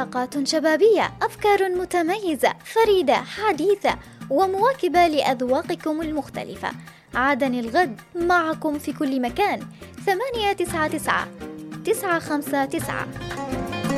حلقات شبابية، أفكار متميزة فريدة حديثة ومواكبة لأذواقكم المختلفة. عادني الغد معكم في كل مكان. 899 959